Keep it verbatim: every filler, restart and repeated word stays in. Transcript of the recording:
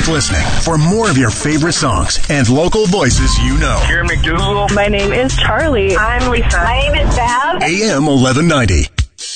listening for more of your favorite songs and local voices you know. Karen McDougal. My name is Charlie. I'm Lisa. My name is Val. A M eleven ninety.